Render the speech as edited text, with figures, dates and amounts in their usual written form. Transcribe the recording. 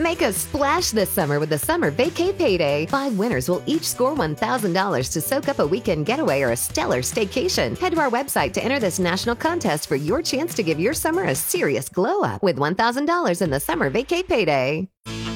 Make a splash this summer with the Summer Vacay Payday. 5 winners will each score $1,000 to soak up a weekend getaway or a stellar staycation. Head to our website to enter this national contest for your chance to give your summer a serious glow up with $1,000 in the Summer Vacay Payday.